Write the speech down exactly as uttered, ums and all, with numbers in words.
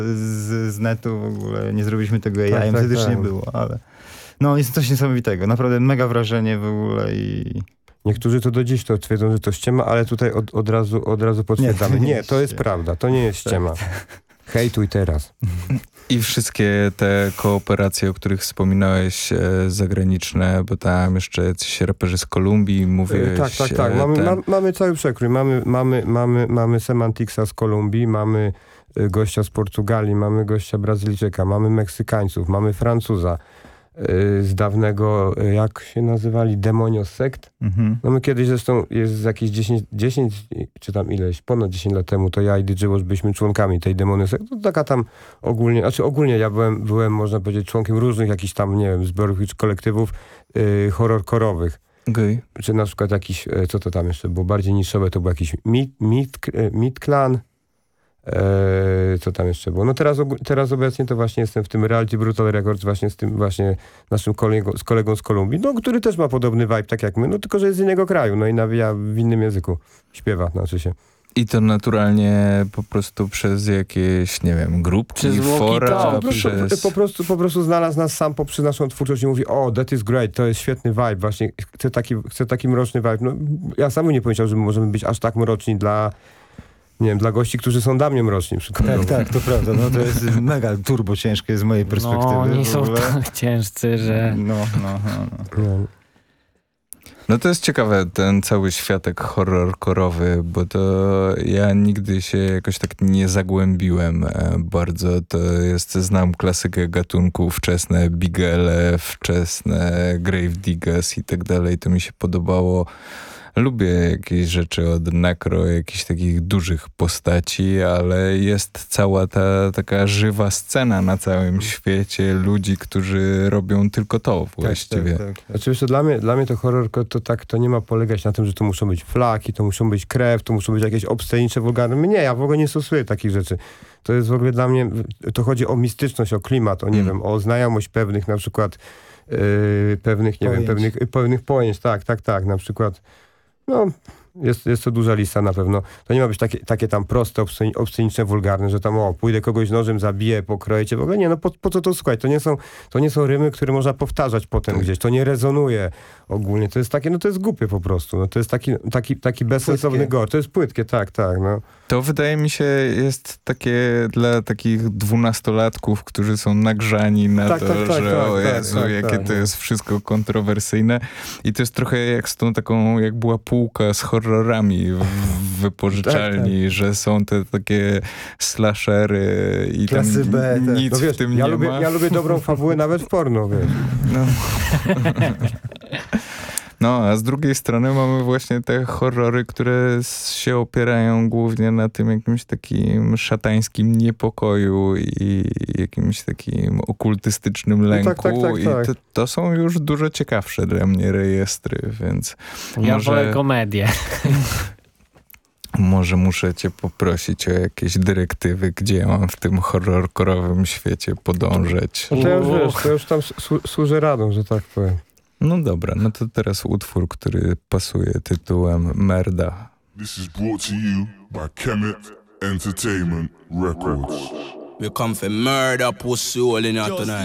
z, z netu w ogóle, nie zrobiliśmy tego A I, Tak, tak, wtedy też tak. nie było, ale no jest coś niesamowitego, naprawdę mega wrażenie w ogóle i... Niektórzy to do dziś to twierdzą, że to ściema, ale tutaj od, od, razu, od razu potwierdzamy. Nie, Nie, to nie to jest jest ściema. prawda, to nie jest ściema. Hejtuj teraz. I wszystkie te kooperacje, o których wspominałeś, e, zagraniczne, bo tam jeszcze jacyś raperzy z Kolumbii, mówiłeś... E, tak, tak, tak. e, Mamy, ten... ma, mamy cały przekrój. Mamy, mamy, mamy, mamy Semanticsa z Kolumbii, mamy e, gościa z Portugalii, mamy gościa Brazylijczyka, mamy Meksykańców, mamy Francuza e, z dawnego, e, jak się nazywali, Demonio Sect. Mhm. No my kiedyś zresztą, jest jakieś dziesięć, dziesięć czy tam ileś, ponad dziesięć lat temu, to ja i D J Wash byliśmy członkami tej Demonio Sect. To taka tam ogólnie, znaczy ogólnie ja byłem, byłem, można powiedzieć, członkiem różnych jakichś tam, nie wiem, zbiorów czy kolektywów yy, horrorkorowych. Okay. Czy na przykład jakiś, e, co to tam jeszcze było, bardziej niszowe, to był jakiś Meat, meat, e, meat Clan, e, co tam jeszcze było. No teraz, ogó- teraz obecnie to właśnie jestem w tym Reality Brutal Records, właśnie z tym właśnie naszym kolegą z, kolegą z Kolumbii, no który też ma podobny vibe, tak jak my, no tylko, że jest z innego kraju, no i nawija w innym języku, śpiewa, znaczy się. I to naturalnie po prostu przez jakieś, nie wiem, grupki, Przez fora, walkie-talkie. Po prostu, przez... po, prostu, po prostu znalazł nas sam poprzez naszą twórczość i mówi, o, that is great, to jest świetny vibe, właśnie chcę taki, chcę taki mroczny vibe. No, ja sam bym nie powiedział, że my możemy być aż tak mroczni dla, nie wiem, dla gości, którzy są dla mnie mroczni przykładowo. Tak, tak, to prawda, no to jest mega turbo ciężkie z mojej perspektywy. No, oni w są ogóle. tak ciężcy, że... No, no, no. no. No. No to jest ciekawe, ten cały światek horror-korowy, bo to ja nigdy się jakoś tak nie zagłębiłem e, bardzo. To jest, znam klasykę gatunku, wczesne Bigele, wczesne Gravediggers i tak dalej. To mi się podobało. Lubię jakieś rzeczy od Necro, jakichś takich dużych postaci, ale jest cała ta taka żywa scena na całym świecie ludzi, którzy robią tylko to właściwie. Tak, tak, tak. Oczywiście dla mnie, dla mnie to horror to tak, to nie ma polegać na tym, że to muszą być flaki, to muszą być krew, to muszą być jakieś obscenicze, wulgarne. Nie, ja w ogóle nie stosuję takich rzeczy. To jest w ogóle dla mnie, to chodzi o mistyczność, o klimat, o nie Mm. wiem, o znajomość pewnych na przykład yy, pewnych, nie Pojęć. wiem, pewnych, pewnych pojęć, tak, tak, tak, na przykład no, jest, jest to duża lista na pewno. To nie ma być takie, takie tam proste, obsceni- obsceniczne, wulgarne, że tam o, pójdę kogoś nożem, zabiję, pokroję cię. W ogóle nie, no po, po co to słuchać? To nie są, to nie są rymy, które można powtarzać potem Tak. gdzieś. To nie rezonuje ogólnie. To jest takie, no to jest głupie po prostu. No, to jest taki, taki, taki bezsensowny Płytkie. gore. To jest płytkie, tak, tak, no. To wydaje mi się jest takie dla takich dwunastolatków, którzy są nagrzani na Tak, to, tak, tak, że tak, o tak, Jezu, tak, jakie tak, to no. jest wszystko kontrowersyjne. I to jest trochę jak z tą taką, jak była półka z horrorami w wypożyczalni, Tak, że są te takie slashery i Klasy tam B, tak. nic No wiesz, w tym ja nie lubię, ma. ja lubię dobrą fabułę nawet w porno, wiesz. No. No, a z drugiej strony mamy właśnie te horrory, które s- się opierają głównie na tym jakimś takim szatańskim niepokoju i jakimś takim okultystycznym lęku. tak, tak, tak, I tak. to, to są już dużo ciekawsze dla mnie rejestry, więc Ja może, wolę komedię. może muszę cię poprosić o jakieś dyrektywy, gdzie ja mam w tym horror-korowym świecie podążać. No to ja już wiesz, to już tam słu- służę radą, że tak powiem. No dobra, no to teraz utwór, który pasuje tytułem Merda. This is brought to you by Kemet Entertainment Records. We come for murder, pussy all in here tonight.